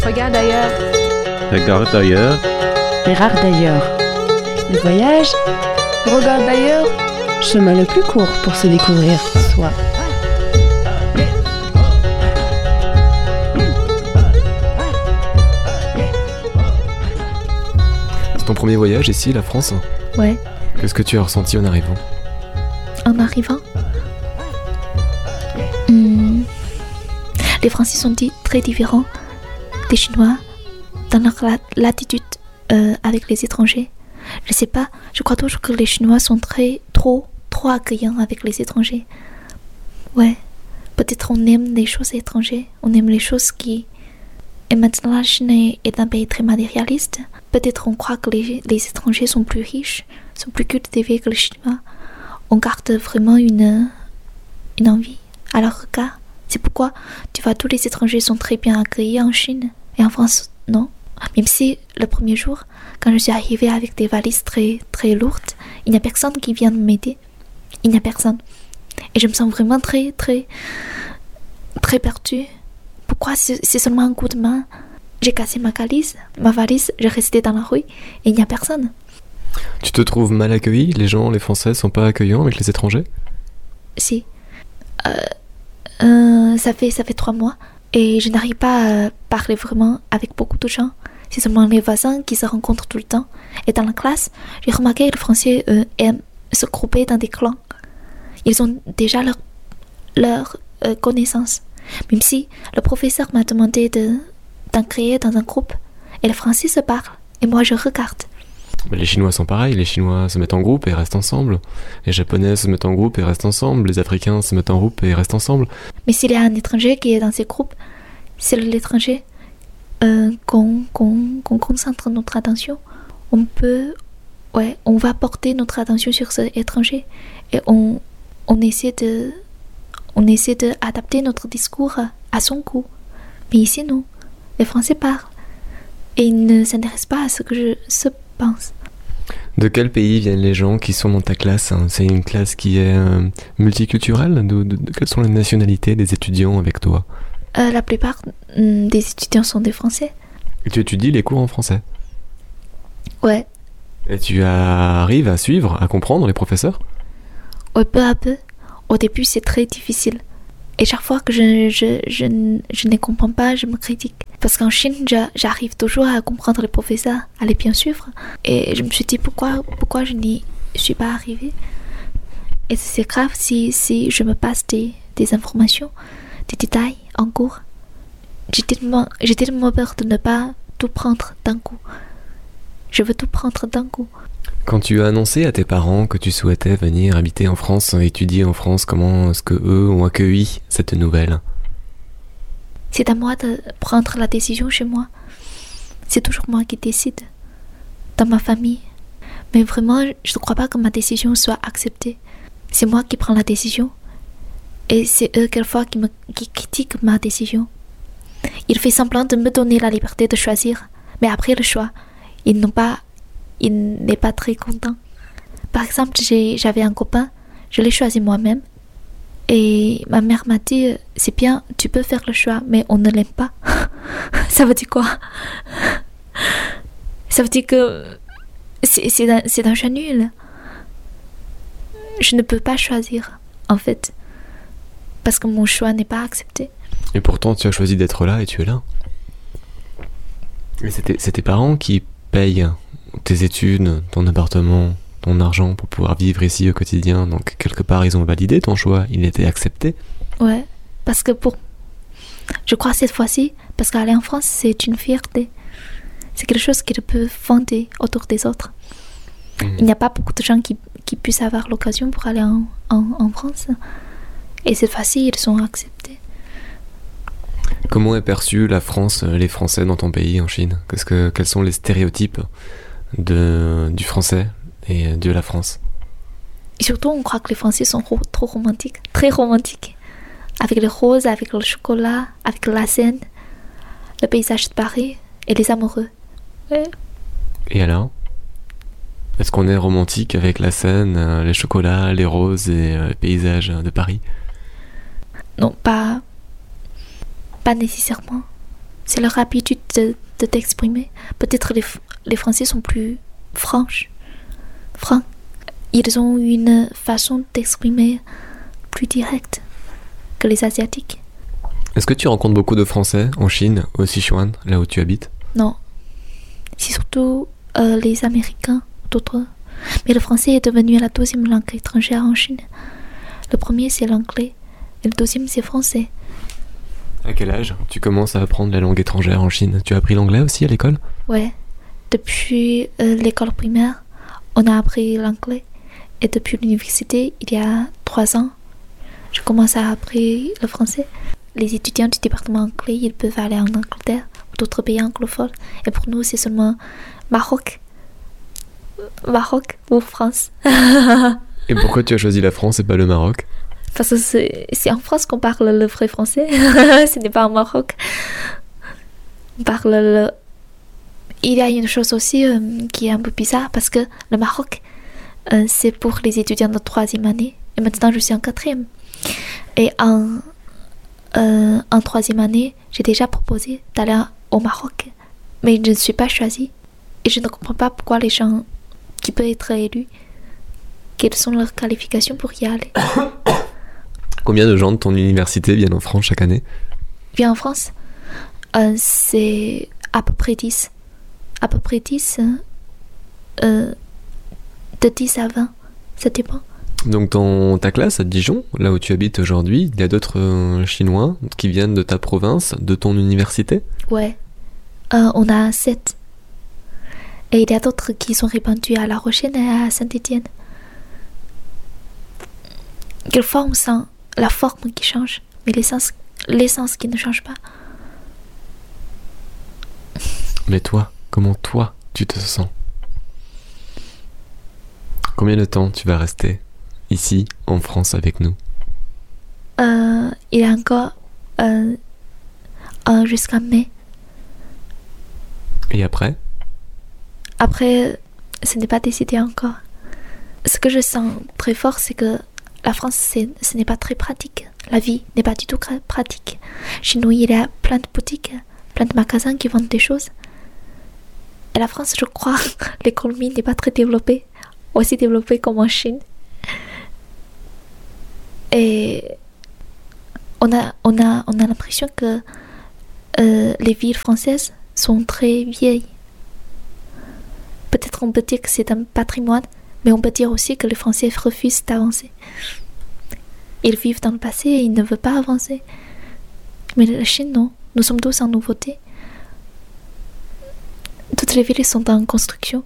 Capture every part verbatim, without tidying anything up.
Regarde ailleurs. Regarde ailleurs. Regarde ailleurs. Le voyage, Regarde ailleurs. chemin le plus court pour se découvrir soi. C'est ton premier voyage ici, la France ? Ouais, Qu'est-ce que tu as ressenti en arrivant ? en arrivant. Hmm, Les Français sont di- très différents des Chinois dans leur la- l'attitude euh, avec les étrangers. Je sais pas, je crois toujours que les Chinois sont très, trop, trop accueillants avec les étrangers. Ouais, peut-être on aime les choses étrangères, on aime les choses qui... Et maintenant la Chine est, est un pays très matérialiste. Peut-être on croit que les, les étrangers sont plus riches, sont plus cultivés que les Chinois. On garde vraiment une, une envie à leur regard. C'est pourquoi tu vois tous les étrangers sont très bien accueillis en Chine et en France, non? Même si le premier jour, quand je suis arrivée avec des valises très très lourdes, il n'y a personne qui vient m'aider. Il n'y a personne. Et je me sens vraiment très très très perdue. Pourquoi c'est, c'est seulement un coup de main? J'ai cassé ma valise, ma valise, je restais dans la rue et il n'y a personne. Tu te trouves mal accueilli ? Les gens, les Français, sont pas accueillants avec les étrangers ? Si. Euh, euh, ça fait ça fait trois mois et je n'arrive pas à parler vraiment avec beaucoup de gens. C'est seulement les voisins qui se rencontrent tout le temps. Et dans la classe, j'ai remarqué que les Français euh, aiment se grouper dans des clans. Ils ont déjà leur, leur euh, connaissance. Même si le professeur m'a demandé de, d'en créer dans un groupe. Et les Français se parlent. Et moi, je regarde. Mais les Chinois sont pareils, les Chinois se mettent en groupe et restent ensemble. Les Japonais se mettent en groupe et restent ensemble. Les Africains se mettent en groupe et restent ensemble. Mais s'il y a un étranger qui est dans ces groupes, c'est l'étranger euh, qu'on, qu'on, qu'on concentre notre attention. On peut, ouais, on va porter notre attention sur cet étranger et on, on essaie de, on essaie d'adapter notre discours à son goût. Mais ici, non. Les Français parlent et ils ne s'intéressent pas à ce que je se pense. De quel pays viennent les gens qui sont dans ta classe ? C'est une classe qui est euh, multiculturelle ? de, de, de, Quelles sont les nationalités des étudiants avec toi ? Euh, la plupart mm, des étudiants sont des Français. Et tu étudies les cours en français ? Ouais, Et tu arrives à suivre, à comprendre les professeurs ? ouais, peu à peu. Au début, c'est très difficile. Et chaque fois que je, je, je, n- je ne comprends pas, je me critique. Parce qu'en Chine, j'a- j'arrive toujours à comprendre les professeurs, à les bien suivre. Et je me suis dit, pourquoi, pourquoi je n'y suis pas arrivée ? Et c'est grave si, si je me passe des, des informations, des détails en cours. J'ai tellement, j'ai tellement peur de ne pas tout prendre d'un coup. Je veux tout prendre d'un coup. Quand tu as annoncé à tes parents que tu souhaitais venir habiter en France, étudier en France, comment est-ce que eux ont accueilli cette nouvelle ? C'est à moi de prendre la décision chez moi. C'est toujours moi qui décide. Dans ma famille. Mais vraiment, je ne crois pas que ma décision soit acceptée. C'est moi qui prends la décision. Et c'est eux, quelquefois, qui, me, qui critiquent ma décision. Ils font semblant de me donner la liberté de choisir. Mais après le choix, ils n'ont pas... Ils n'est pas très content. Par exemple, j'ai, j'avais un copain, je l'ai choisi moi-même. Et ma mère m'a dit, c'est bien, tu peux faire le choix, mais on ne l'aime pas. Ça veut dire quoi? Ça veut dire que c'est, c'est, un, c'est un choix nul. Je ne peux pas choisir, en fait. Parce que mon choix n'est pas accepté. Et pourtant, tu as choisi d'être là et tu es là. Et c'est tes, c'est tes parents qui payent tes études, ton appartement, ton argent pour pouvoir vivre ici au quotidien. Donc, quelque part, ils ont validé ton choix. Il était accepté. Ouais, parce que pour... Je crois cette fois-ci, parce qu'aller en France, c'est une fierté. C'est quelque chose qui peut fonder autour des autres. Mmh. Il n'y a pas beaucoup de gens qui, qui puissent avoir l'occasion pour aller en, en, en France. Et cette fois-ci, ils sont acceptés. Comment est perçue la France, les Français dans ton pays, en Chine ? Qu'est-ce que, quels sont les stéréotypes de, du français et de la France ? Et surtout, on croit que les Français sont ro- trop romantiques, très romantiques. Avec les roses, avec le chocolat, avec la Seine, le paysage de Paris et les amoureux. Ouais. Et alors ? Est-ce qu'on est romantique avec la Seine, les chocolats, les roses et les paysages de Paris ? Non, pas... Pas nécessairement. c'est leur habitude de, de t'exprimer. Peut-être les, les Français sont plus franches, francs. Ils ont une façon d'exprimer plus directe que les Asiatiques. Est-ce que tu rencontres beaucoup de Français en Chine, au Sichuan, là où tu habites? Non. C'est surtout euh, les Américains, d'autres. Mais le français est devenu la deuxième langue étrangère en Chine. Le premier, c'est l'anglais. Et le deuxième, c'est français. À quel âge tu commences à apprendre la langue étrangère en Chine? Tu as appris l'anglais aussi à l'école? Ouais. Depuis euh, l'école primaire, on a appris l'anglais. Et depuis l'université, il y a trois ans, je commence à apprendre le français. Les étudiants du département anglais, ils peuvent aller en Angleterre ou d'autres pays anglophones. Et pour nous, c'est seulement Maroc. Maroc ou France. Et pourquoi tu as choisi la France et pas le Maroc? Parce que c'est, c'est en France qu'on parle le vrai français. Ce n'est pas au Maroc. On parle le... Il y a une chose aussi euh, qui est un peu bizarre parce que le Maroc, euh, c'est pour les étudiants de troisième année. Et maintenant, je suis en quatrième. Et en, euh, en troisième année, j'ai déjà proposé d'aller au Maroc. Mais je ne suis pas choisie. Et je ne comprends pas pourquoi les gens qui peuvent être élus, quelles sont leurs qualifications pour y aller. Combien de gens de ton université viennent en France chaque année? Viennent en France, euh, c'est à peu près dix. À peu près dix, euh, de dix à vingt, ça dépend. Donc dans ta classe à Dijon, là où tu habites aujourd'hui, il y a d'autres euh, Chinois qui viennent de ta province, de ton université? Ouais, euh, on a sept. Et il y a d'autres qui sont répandus à La Rochelle et à Saint-Étienne. Quelquefois, on sent la forme qui change, mais l'essence, l'essence qui ne change pas. Mais toi, comment toi, tu te sens? Combien de temps tu vas rester ici, en France, avec nous? euh, Il y a encore euh, euh, jusqu'à mai. Et après? Après, ce n'est pas décidé encore. Ce que je sens très fort, c'est que la France, c'est, ce n'est pas très pratique. La vie n'est pas du tout pratique. Chez nous, il y a plein de boutiques, plein de magasins qui vendent des choses. Et la France, je crois, l'économie n'est pas très développée, aussi développée comme en Chine. Et on a, on a, on a l'impression que euh, les villes françaises sont très vieilles. Peut-être on peut dire que c'est un patrimoine, mais on peut dire aussi que les Français refusent d'avancer. Ils vivent dans le passé et ils ne veulent pas avancer. Mais la Chine, non. Nous sommes tous en nouveauté. Toutes les villes sont en construction.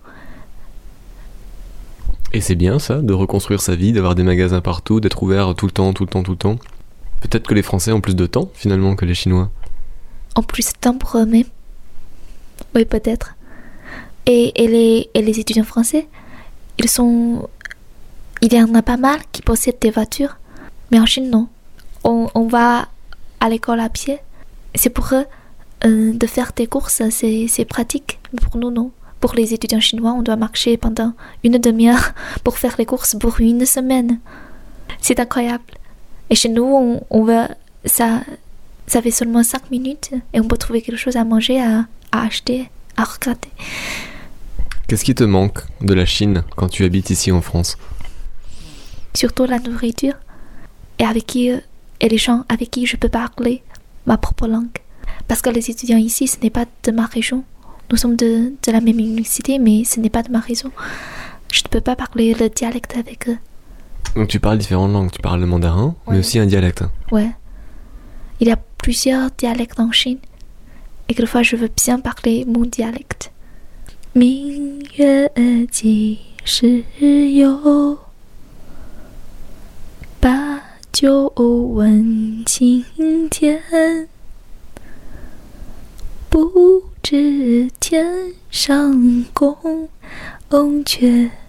Et c'est bien ça, de reconstruire sa vie, d'avoir des magasins partout, d'être ouvert tout le temps, tout le temps, tout le temps. Peut-être que les Français ont plus de temps, finalement, que les Chinois. En plus de temps pour eux-mêmes. Oui, peut-être. Et, et, les, et les étudiants français, ils sont... Il y en a pas mal qui possèdent des voitures. Mais en Chine, non. On, on va à l'école à pied. C'est pour eux, euh, de faire des courses, c'est, c'est pratique. Mais pour nous, non. Pour les étudiants chinois, on doit marcher pendant une demi-heure pour faire les courses pour une semaine. C'est incroyable. Et chez nous, on, on va, ça, ça fait seulement cinq minutes et on peut trouver quelque chose à manger, à, à acheter, à regarder. Qu'est-ce qui te manque de la Chine quand tu habites ici en France? Surtout la nourriture et, avec qui, et les gens avec qui je peux parler ma propre langue. Parce que les étudiants ici, ce n'est pas de ma région. Nous sommes de, de la même université, mais ce n'est pas de ma région. Je ne peux pas parler le dialecte avec eux. Donc tu parles différentes langues, tu parles le mandarin, ouais. Mais aussi un dialecte. Ouais. Il y a plusieurs dialectes en Chine. Et quelquefois, je veux bien parler mon dialecte. 明月几时有，把酒问青天，不知天上宫阙。